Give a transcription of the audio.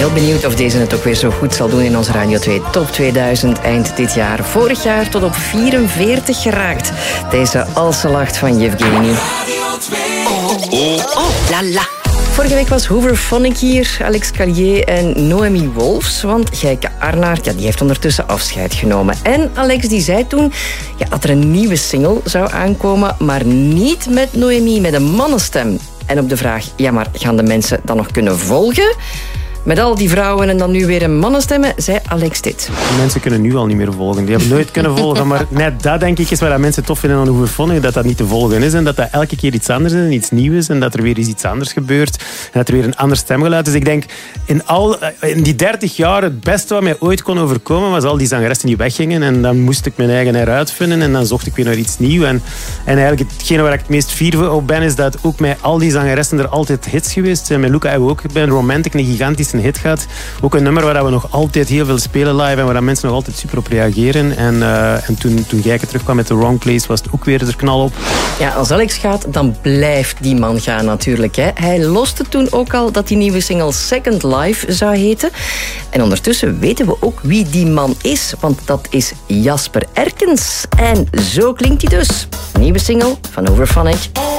heel benieuwd of deze het ook weer zo goed zal doen in onze Radio 2 Top 2000 eind dit jaar. Vorig jaar tot op 44 geraakt. Deze Als ze lacht van Yevgeny. La la. Vorige week was Hooverphonic hier, Alex Calier en Noemi Wolfs. Want Gijke Arnaert, die heeft ondertussen afscheid genomen. En Alex die zei toen dat er een nieuwe single zou aankomen, maar niet met Noemi, met een mannenstem. En op de vraag, maar gaan de mensen dan nog kunnen volgen? Met al die vrouwen en dan nu weer een mannenstemmen, zei Alex dit. Mensen kunnen nu al niet meer volgen. Die hebben nooit kunnen volgen. Maar net dat, denk ik, is wat mensen tof vinden aan Hooverphonic. Dat niet te volgen is. En dat elke keer iets anders is en iets nieuws is. En dat er weer iets anders gebeurt. En dat er weer een ander stemgeluid. Dus ik denk, in die 30 jaar, het beste wat mij ooit kon overkomen, was al die zangeressen die weggingen. En dan moest ik mijn eigen eruit vinden. En dan zocht ik weer naar iets nieuws. En eigenlijk hetgene waar ik het meest fier op ben, is dat ook met al die zangeressen er altijd hits geweest zijn. Met Luca hebben we ook bij Romantic een gigantische hit gehad. Ook een nummer waar we nog altijd heel veel spelen live en waar mensen nog altijd super op reageren. En toen Gijke terugkwam met The Wrong Place, was het ook weer er knal op. Ja, als Alex gaat, dan blijft die man gaan natuurlijk. Hè. Hij loste toen ook al dat die nieuwe single Second Life zou heten. En ondertussen weten we ook wie die man is, want dat is Jasper Erkens. En zo klinkt hij dus. Nieuwe single van Hooverphonic.